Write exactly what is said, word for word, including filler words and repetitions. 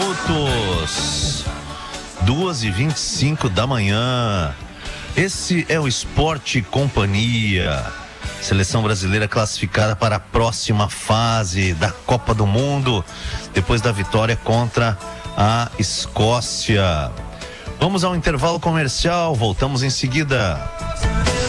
minutos. duas e vinte e cinco da manhã. Esse é o Esporte Companhia. Seleção brasileira classificada para a próxima fase da Copa do Mundo, depois da vitória contra a Escócia. Vamos ao intervalo comercial, voltamos em seguida.